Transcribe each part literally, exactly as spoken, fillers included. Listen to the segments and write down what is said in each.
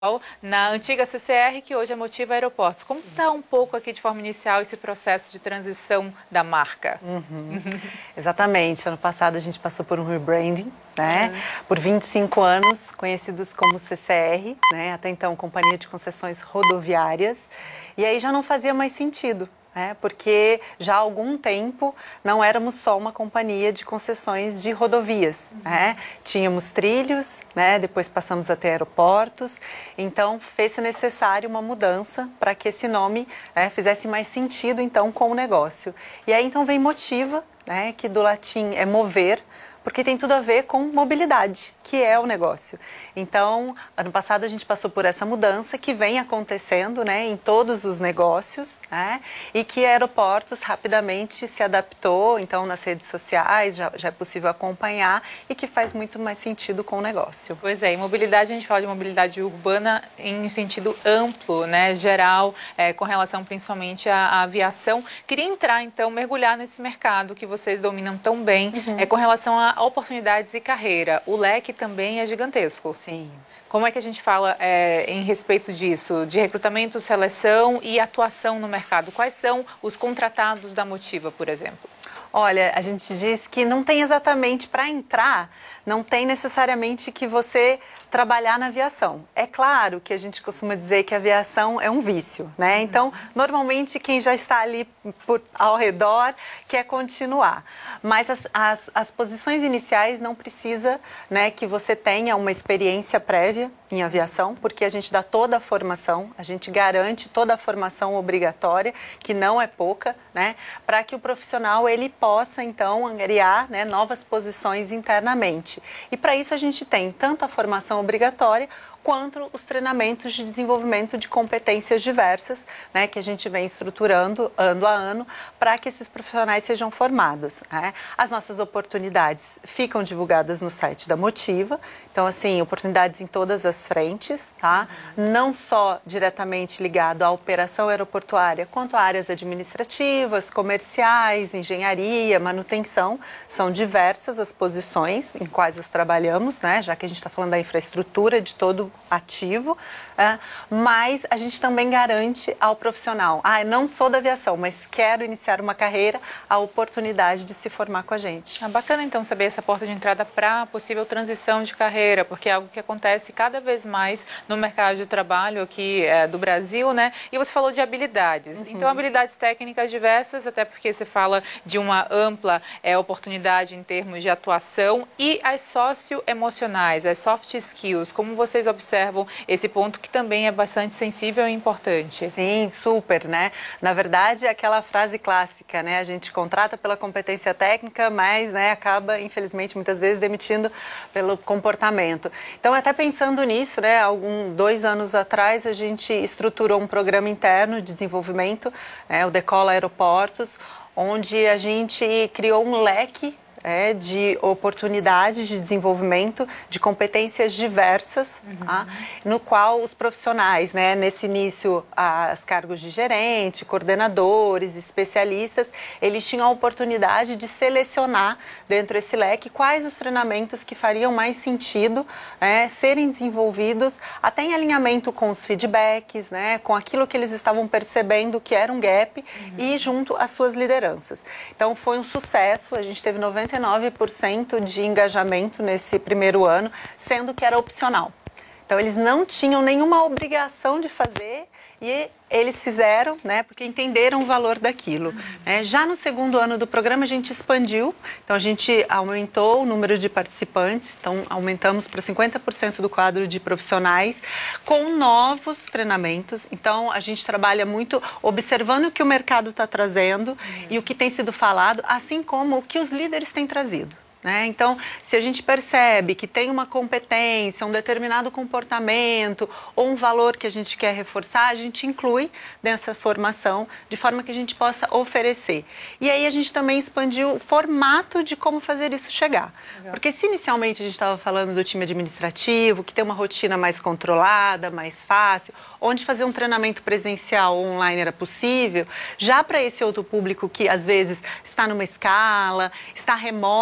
na antiga C C R, que hoje é Motiva Aeroportos. Como está um pouco aqui de forma inicial esse processo de transição da marca? Uhum. Exatamente. Ano passado a gente passou por um rebranding, né? Uhum. Por vinte e cinco anos, conhecidos como C C R, né? Até então Companhia de Concessões Rodoviárias. E aí já não fazia mais sentido. É, porque já há algum tempo não éramos só uma companhia de concessões de rodovias. Uhum. Né? Tínhamos trilhos, né? Depois passamos a ter aeroportos, então fez-se necessário uma mudança para que esse nome, né, fizesse mais sentido então com o negócio. E aí então vem Motiva, né, que do latim é mover, porque tem tudo a ver com mobilidade, que é o negócio. Então, ano passado a gente passou por essa mudança que vem acontecendo, né, em todos os negócios, né, e que Aeroportos rapidamente se adaptou, então nas redes sociais já, já é possível acompanhar e que faz muito mais sentido com o negócio. Pois é, em mobilidade a gente fala de mobilidade urbana em sentido amplo, né, geral, é, com relação principalmente à, à aviação. Queria entrar então, mergulhar nesse mercado que vocês dominam tão bem, uhum. é, com relação a oportunidades e carreira. O leque também é gigantesco. Sim. Como é que a gente fala é, em respeito disso, de recrutamento, seleção e atuação no mercado? Quais são os contratados da Motiva, por exemplo? Olha, a gente diz que não tem exatamente para entrar, não tem necessariamente que você trabalhar na aviação. É claro que a gente costuma dizer que a aviação é um vício, né? Então, normalmente quem já está ali por, ao redor quer continuar. Mas as, as, as posições iniciais não precisa, né, que você tenha uma experiência prévia em aviação, porque a gente dá toda a formação, a gente garante toda a formação obrigatória, que não é pouca, né, para que o profissional ele possa então angariar, né, novas posições internamente. E para isso a gente tem tanto a formação obrigatória quanto os treinamentos de desenvolvimento de competências diversas, né, que a gente vem estruturando ano a ano para que esses profissionais sejam formados. Né? As nossas oportunidades ficam divulgadas no site da Motiva, então assim, oportunidades em todas as frentes, tá? Não só diretamente ligado à operação aeroportuária, quanto a áreas administrativas, comerciais, engenharia, manutenção, são diversas as posições em quais nós trabalhamos, né, já que a gente está falando da infraestrutura de todo ativo, é, mas a gente também garante ao profissional, ah, não sou da aviação, mas quero iniciar uma carreira, a oportunidade de se formar com a gente. É bacana então saber essa porta de entrada para possível transição de carreira, porque é algo que acontece cada vez mais no mercado de trabalho aqui é, do Brasil, né? E você falou de habilidades, uhum. então habilidades técnicas diversas, até porque você fala de uma ampla é, oportunidade em termos de atuação, e as socioemocionais, as soft skills, como vocês observam esse ponto que também é bastante sensível e importante. Sim, super, né? Na verdade, é aquela frase clássica, né? A gente contrata pela competência técnica, mas, né, acaba, infelizmente, muitas vezes demitindo pelo comportamento. Então, até pensando nisso, né, algum dois anos atrás, a gente estruturou um programa interno de desenvolvimento, né, o Decola Aeroportos, onde a gente criou um leque É, de oportunidades de desenvolvimento de competências diversas, uhum. tá? No qual os profissionais, né, nesse início, as cargos de gerente, coordenadores, especialistas, eles tinham a oportunidade de selecionar dentro desse leque quais os treinamentos que fariam mais sentido, né, serem desenvolvidos até em alinhamento com os feedbacks, né, com aquilo que eles estavam percebendo que era um gap, uhum. e junto às suas lideranças. Então foi um sucesso, a gente teve noventa e nove por cento de engajamento nesse primeiro ano, sendo que era opcional. Então, eles não tinham nenhuma obrigação de fazer e eles fizeram, né, porque entenderam o valor daquilo. Uhum. É, já no segundo ano do programa, a gente expandiu, então a gente aumentou o número de participantes, então aumentamos para cinquenta por cento do quadro de profissionais, com novos treinamentos. Então, a gente trabalha muito observando o que o mercado está trazendo, uhum. e o que tem sido falado, assim como o que os líderes têm trazido. Né? Então, se a gente percebe que tem uma competência, um determinado comportamento ou um valor que a gente quer reforçar, a gente inclui nessa formação de forma que a gente possa oferecer. E aí a gente também expandiu o formato de como fazer isso chegar. Legal. Porque se inicialmente a gente estava falando do time administrativo, que tem uma rotina mais controlada, mais fácil, onde fazer um treinamento presencial ou online era possível, já para esse outro público que às vezes está numa escala, está remoto, a gente está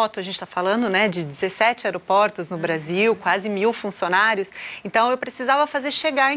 falando, né, de dezessete aeroportos no Brasil, quase mil funcionários. Então, eu precisava fazer chegar